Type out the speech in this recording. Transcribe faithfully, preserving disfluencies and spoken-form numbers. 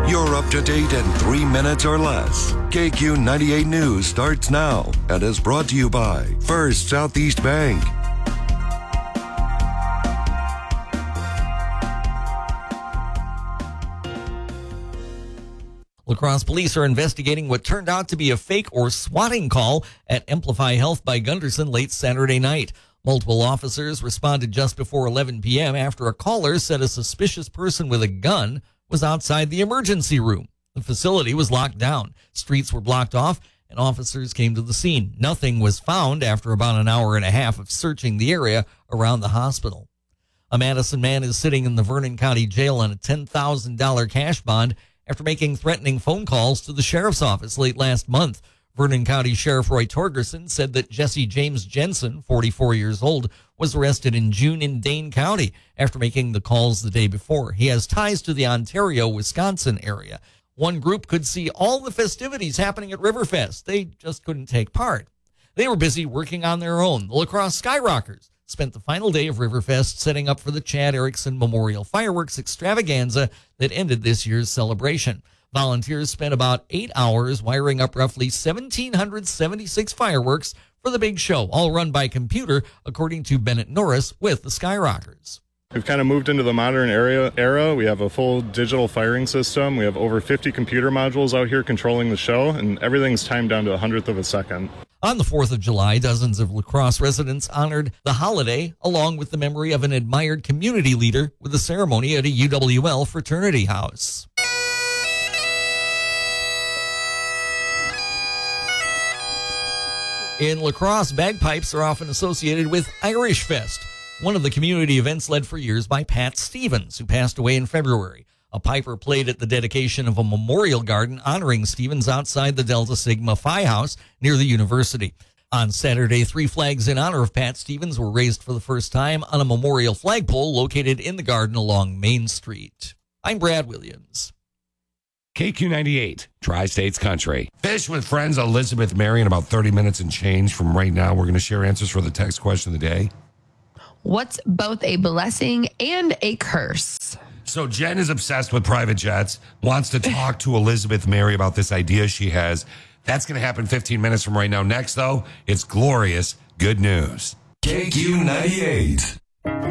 You're up to date in three minutes or less. K Q ninety-eight News starts now and is brought to you by First Southeast Bank. La Crosse police are investigating what turned out to be a fake or swatting call at Amplify Health by Gunderson late Saturday night. Multiple officers responded just before eleven p.m. after a caller said a suspicious person with a gun was outside the emergency room. The facility was locked down. Streets were blocked off, and officers came to the scene. Nothing was found after about an hour and a half of searching the area around the hospital. A Madison man is sitting in the Vernon County Jail on a ten thousand dollars cash bond after making threatening phone calls to the sheriff's office late last month. Vernon County Sheriff Roy Torgerson said that Jesse James Jensen, forty-four years old, was arrested in June in Dane County after making the calls the day before. He has ties to the Ontario, Wisconsin area. One group could see all the festivities happening at Riverfest. They just couldn't take part. They were busy working on their own. The La Crosse Skyrockers spent the final day of Riverfest setting up for the Chad Erickson Memorial Fireworks Extravaganza that ended this year's celebration. Volunteers spent about eight hours wiring up roughly one thousand seven hundred seventy-six fireworks for the big show, all run by computer, according to Bennett Norris with the Skyrockers. We've kind of moved into the modern era. era. We have a full digital firing system. We have over fifty computer modules out here controlling the show, and everything's timed down to a hundredth of a second. On the fourth of July, dozens of La Crosse residents honored the holiday along with the memory of an admired community leader with a ceremony at a U W L fraternity house. In La Crosse, bagpipes are often associated with Irish Fest, one of the community events led for years by Pat Stevens, who passed away in February. A piper played at the dedication of a memorial garden honoring Stevens outside the Delta Sigma Phi House near the university. On Saturday, three flags in honor of Pat Stevens were raised for the first time on a memorial flagpole located in the garden along Main Street. I'm Brad Williams. K Q ninety-eight, Tri-States Country. Fish with Friends, Elizabeth Mary, in about thirty minutes and change from right now. We're going to share answers for the text question of the day. What's both a blessing and a curse? So Jen is obsessed with private jets, wants to talk to Elizabeth Mary about this idea she has. That's going to happen fifteen minutes from right now. Next, though, it's glorious good news. K Q ninety-eight.